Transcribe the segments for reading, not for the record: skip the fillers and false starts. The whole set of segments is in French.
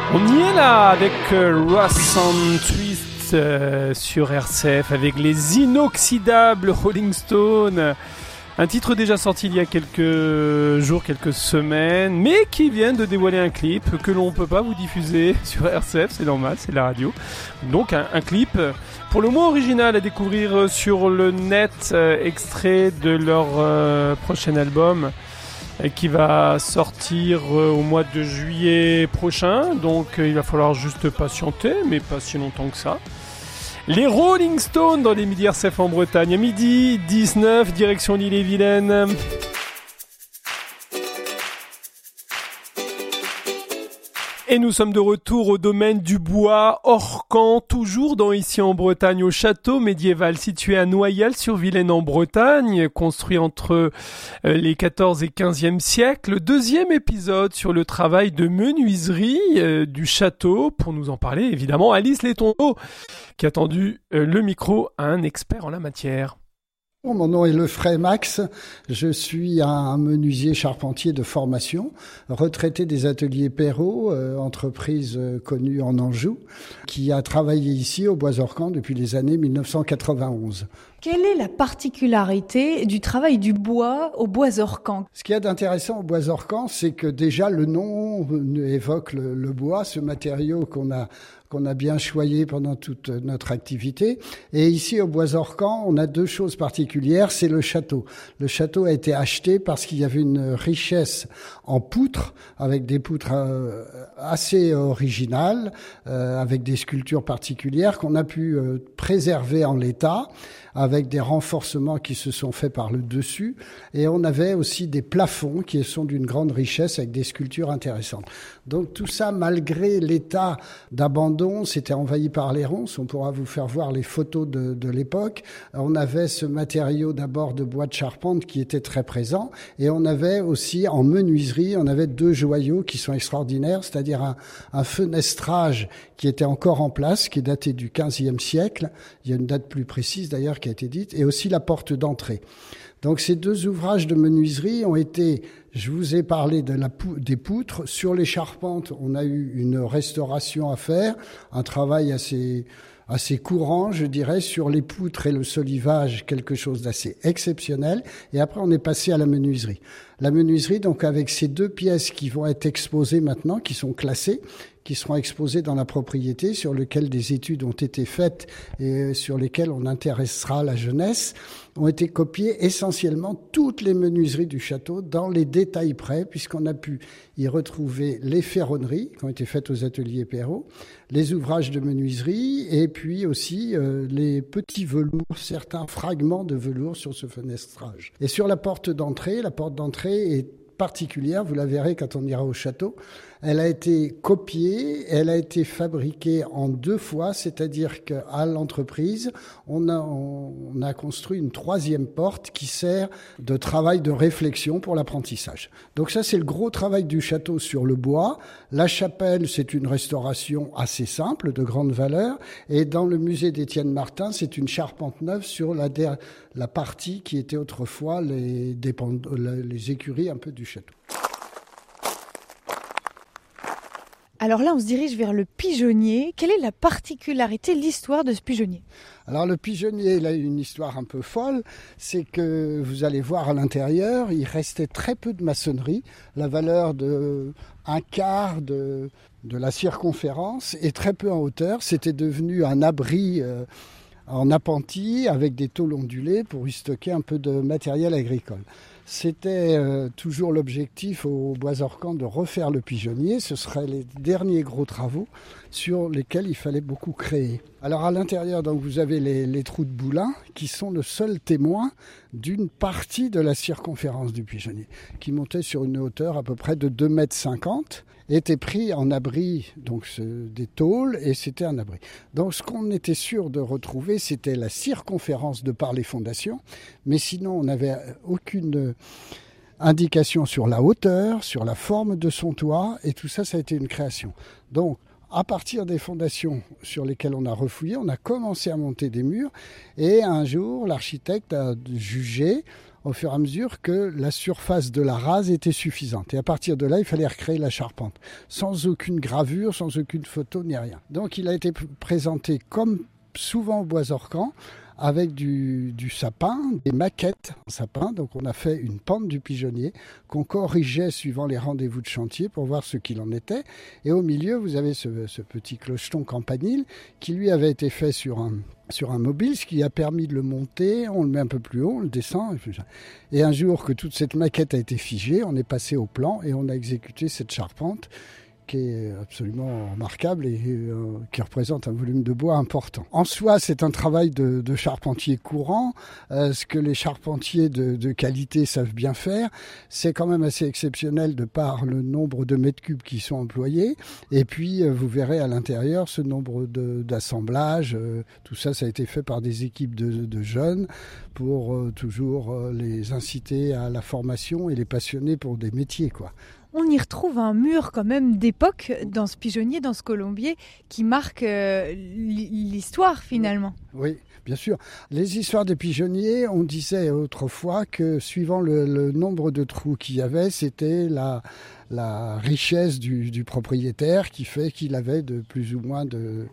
On y est là avec Ross and Twist sur RCF avec les inoxydables Rolling Stones. Un titre déjà sorti il y a quelques jours, quelques semaines, mais qui vient de dévoiler un clip que l'on ne peut pas vous diffuser sur RCF, c'est normal, c'est la radio. Donc un clip pour le moins original à découvrir sur le net, extrait de leur prochain album qui va sortir au mois de juillet prochain. Donc il va falloir juste patienter, mais pas si longtemps que ça. Les Rolling Stones dans les midis RCF en Bretagne, à midi 19, direction l'Ille-et-Vilaine. Et nous sommes de retour au domaine du bois Orcan, toujours dans Ici en Bretagne, au château médiéval situé à Noyal-sur-Vilaine en Bretagne, construit entre les 14 et 15e siècles. Deuxième épisode sur le travail de menuiserie du château. Pour nous en parler, évidemment, Alice Letondeau, qui a tendu le micro à un expert en la matière. Mon nom est Lefray Max, je suis un menuisier charpentier de formation, retraité des ateliers Perrault, entreprise connue en Anjou, qui a travaillé ici au Bois Orcan depuis les années 1991. Quelle est la particularité du travail du bois au Bois Orcan ? Ce qu'il y a d'intéressant au Bois Orcan, c'est que déjà le nom évoque le bois, ce matériau qu'on a bien choyé pendant toute notre activité. Et ici, au Bois Orcan, on a deux choses particulières, c'est le château. Le château a été acheté parce qu'il y avait une richesse en poutres, avec des poutres assez originales, avec des sculptures particulières qu'on a pu préserver en l'état, avec des renforcements qui se sont faits par le dessus. Et on avait aussi des plafonds qui sont d'une grande richesse avec des sculptures intéressantes. Donc tout ça, malgré l'état d'abandon, c'était envahi par les ronces. On pourra vous faire voir les photos de l'époque. On avait ce matériau d'abord de bois de charpente qui était très présent. Et on avait aussi en menuiserie, on avait deux joyaux qui sont extraordinaires, c'est-à-dire un fenestrage qui était encore en place, qui est daté du 15e siècle. Il y a une date plus précise d'ailleurs qui a été dite, et aussi la porte d'entrée. Donc ces deux ouvrages de menuiserie ont été, je vous ai parlé des poutres. Sur les charpentes, on a eu une restauration à faire, un travail assez courant, je dirais, sur les poutres et le solivage, quelque chose d'assez exceptionnel. Et après, on est passé à la menuiserie. La menuiserie, donc, avec ces deux pièces qui vont être exposées maintenant, qui sont classées, qui seront exposées dans la propriété, sur lesquelles des études ont été faites et sur lesquelles on intéressera la jeunesse, ont été copiées essentiellement toutes les menuiseries du château dans les détails près, puisqu'on a pu y retrouver les ferronneries qui ont été faites aux ateliers Perrault, les ouvrages de menuiserie et puis aussi les petits velours, certains fragments de velours sur ce fenestrage. Et sur la porte d'entrée est particulière, vous la verrez quand on ira au château. Elle a été copiée, elle a été fabriquée en deux fois, c'est-à-dire qu'à l'entreprise, on a construit une troisième porte qui sert de travail de réflexion pour l'apprentissage. Donc ça, c'est le gros travail du château sur le bois. La chapelle, c'est une restauration assez simple, de grande valeur. Et dans le musée d'Étienne Martin, c'est une charpente neuve sur la partie qui était autrefois les écuries un peu du château. Alors là, on se dirige vers le pigeonnier. Quelle est la particularité, l'histoire de ce pigeonnier ? Alors le pigeonnier, il a une histoire un peu folle. C'est que vous allez voir à l'intérieur, il restait très peu de maçonnerie. La valeur de un quart de la circonférence et très peu en hauteur. C'était devenu un abri en appentis avec des tôles ondulées pour y stocker un peu de matériel agricole. C'était toujours l'objectif au Bois Orcan de refaire le pigeonnier. Ce seraient les derniers gros travaux sur lesquels il fallait beaucoup créer. Alors à l'intérieur, donc, vous avez les trous de boulin qui sont le seul témoin d'une partie de la circonférence du pigeonnier, qui montait sur une hauteur à peu près de 2,50 m, était pris en abri, donc des tôles, et c'était un abri. Donc ce qu'on était sûr de retrouver, c'était la circonférence de par les fondations, mais sinon on n'avait aucune indication sur la hauteur, sur la forme de son toit, et tout ça, ça a été une création. Donc à partir des fondations sur lesquelles on a refouillé, on a commencé à monter des murs, et un jour l'architecte a jugé, au fur et à mesure que la surface de la rase était suffisante. Et à partir de là, il fallait recréer la charpente, sans aucune gravure, sans aucune photo, ni rien. Donc il a été présenté comme souvent au Bois-Orcan, avec du sapin, des maquettes en sapin. Donc on a fait une pente du pigeonnier qu'on corrigeait suivant les rendez-vous de chantier pour voir ce qu'il en était. Et au milieu, vous avez ce petit clocheton campanile qui lui avait été fait sur un mobile, ce qui a permis de le monter. On le met un peu plus haut, on le descend. Et un jour que toute cette maquette a été figée, on est passé au plan et on a exécuté cette charpente qui est absolument remarquable et qui représente un volume de bois important. En soi, c'est un travail de charpentier courant. Ce que les charpentiers de qualité savent bien faire, c'est quand même assez exceptionnel de par le nombre de mètres cubes qui sont employés. Et puis, vous verrez à l'intérieur ce nombre d'assemblages. Tout ça, ça a été fait par des équipes de jeunes pour toujours les inciter à la formation et les passionner pour des métiers, quoi. On y retrouve un mur quand même d'époque dans ce pigeonnier, dans ce colombier, qui marque l'histoire finalement. Oui, bien sûr. Les histoires des pigeonniers, on disait autrefois que suivant le nombre de trous qu'il y avait, c'était la richesse du propriétaire qui fait qu'il avait de plus ou moins de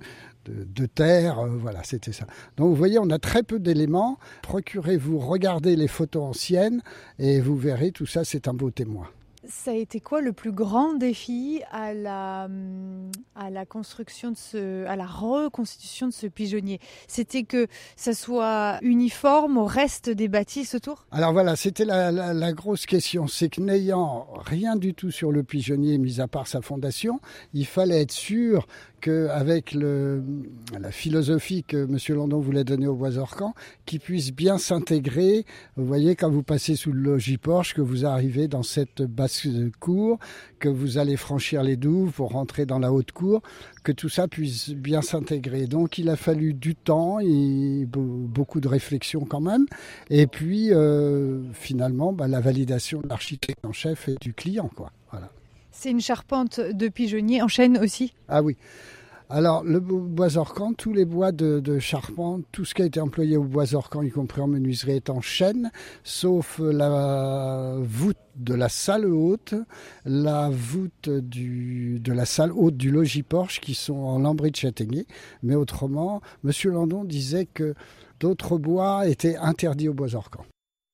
terre, voilà, c'était ça. Donc vous voyez, on a très peu d'éléments. Procurez-vous, regardez les photos anciennes et vous verrez, tout ça, c'est un beau témoin. Ça a été quoi le plus grand défi à la construction à la reconstitution de ce pigeonnier? C'était que ça soit uniforme au reste des bâtisses autour? Alors voilà, c'était la grosse question. C'est que n'ayant rien du tout sur le pigeonnier, mis à part sa fondation, il fallait être sûr qu'avec la philosophie que M. Landon voulait donner au Bois-Orcan, qu'il puisse bien s'intégrer. Vous voyez, quand vous passez sous le logis porche, que vous arrivez dans cette basse cour, que vous allez franchir les douves pour rentrer dans la haute cour, que tout ça puisse bien s'intégrer. Donc il a fallu du temps et beaucoup de réflexion quand même. Et puis finalement, la validation de l'architecte en chef et du client, quoi. Voilà. C'est une charpente de pigeonnier en chêne aussi? Ah oui. Alors, le Bois-Orcan, tous les bois de charpente, tout ce qui a été employé au Bois-Orcan, y compris en menuiserie, est en chêne, sauf la voûte de la salle haute, la voûte de la salle haute du logis porche, qui sont en lambris de châtaignier. Mais autrement, M. Landon disait que d'autres bois étaient interdits au Bois-Orcan.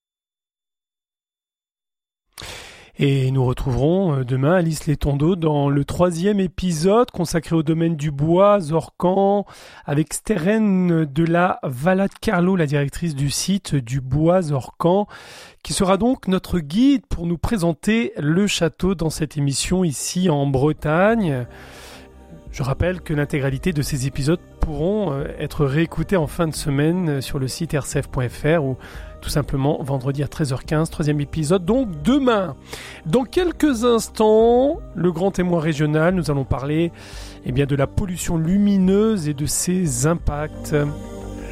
Et nous retrouverons demain Alice Letondeau dans le 3e épisode consacré au domaine du Bois-Orcan avec Stérène de la Valade-Carlo, la directrice du site du Bois-Orcan, qui sera donc notre guide pour nous présenter le château dans cette émission ici en Bretagne. Je rappelle que l'intégralité de ces épisodes pourront être réécoutés en fin de semaine sur le site rcf.fr ou tout simplement vendredi à 13h15, 3e épisode, donc demain. Dans quelques instants, le grand témoin régional, nous allons parler de la pollution lumineuse et de ses impacts.